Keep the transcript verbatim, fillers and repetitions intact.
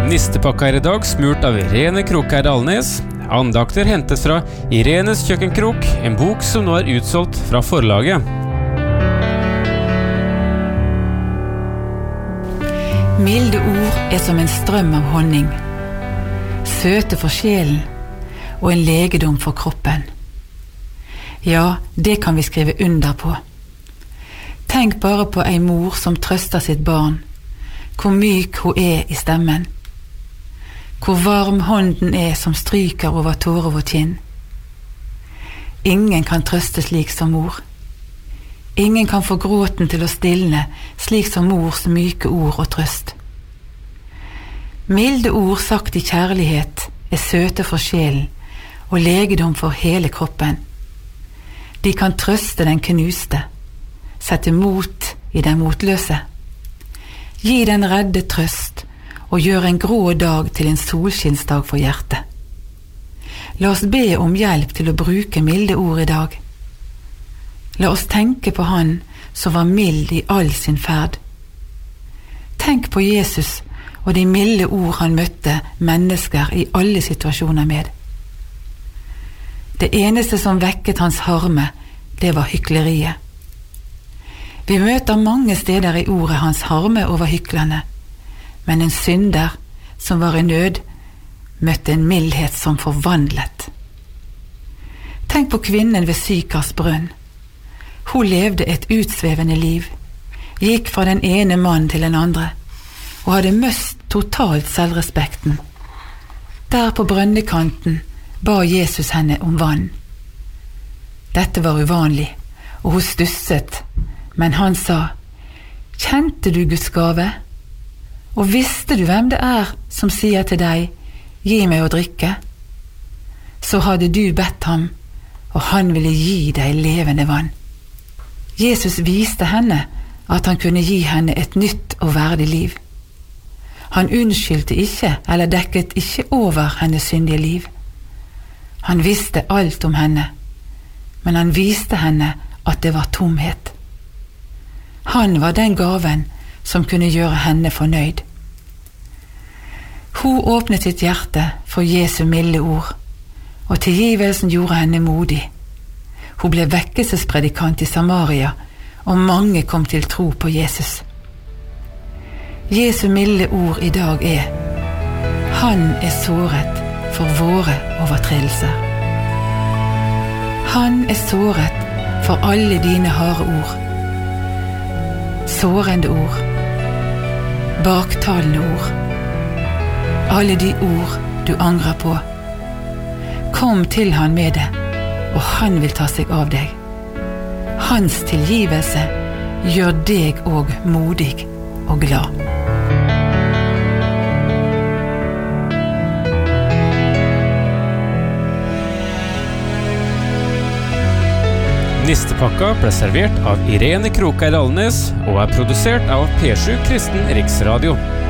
Nistepakka er I dag smurt av Irene Krokær Alnes. Andakter hentes fra Irenes kjøkkenkrok, en bok som nå er utsolgt fra forlaget. Milde ord er som en strøm av honning, søte for sjelen og en legedom for kroppen. Ja, det kan vi skrive under på. Tenk bare på ei mor som trøster sitt barn, hvor myk hun er I stemmen, hvor varm hånden er som stryker over tårer og kinn. Ingen kan trøste slik som mor. Ingen kan få gråten til å stilne slik som mors myke ord og trøst. Milde ord sagt I kjærlighet er søte for sjelen og legedom for hele kroppen. De kan trøste den knuste, sette mot I den motløse, gi den redde trøst og gjøre en grå dag til en solskinnsdag for hjertet. La oss be om hjelp til å bruke milde ord I dag. La oss tenke på han som var mild I all sin ferd. Tenk på Jesus og de milde ord han møtte mennesker I alle situasjoner med. Det eneste som vekket hans harme, det var hykleriet. Vi møter mange steder I ordet hans harme over hyklerne, men en synder som var I nød, møtte en mildhet som forvandlet. Tenk på kvinnen ved Sykars brønn. Hun levde et utsvevende liv, gikk fra den ene mann til den andre, og hadde møst totalt selvrespekten. Der på brønnekanten ba Jesus henne om vann. Dette var uvanlig, og hun stusset, men han sa, «Kjente du Guds gave? Og visste du hvem det er som sier til deg, gi meg å drikke? Så hadde du bedt ham, og han ville gi deg levende vann.» Jesus viste henne at han kunne gi henne et nytt og verdig liv. Han unnskyldte ikke eller dekket ikke over hennes syndige liv. Han visste alt om henne, men han viste henne at det var tomhet. Han var den gaven som kunne gjøre henne fornøyd. Hun åpnet sitt hjerte for Jesu milde ord, og tilgivelsen gjorde henne modig. Hun ble vekkelsespredikant I Samaria, og mange kom til tro på Jesus. Jesu milde ord I dag er, han er såret for våre overtredelser. Han er såret for alle dine harde ord. Sårende ord, baktalende ord, alle de ord du angrer på. Kom til han med det, og han vil ta seg av deg. Hans tilgivelse gjør deg og modig og glad. Nistepakka ble servert av Irene Krokær Alnes og er produsert av P sju Kristen Riksradio.